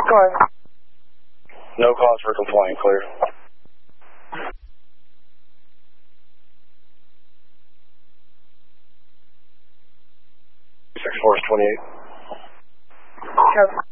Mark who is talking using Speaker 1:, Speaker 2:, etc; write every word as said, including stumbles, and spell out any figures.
Speaker 1: Card.
Speaker 2: No cause for complaint, clear. six four is twenty-eight.
Speaker 1: Cover.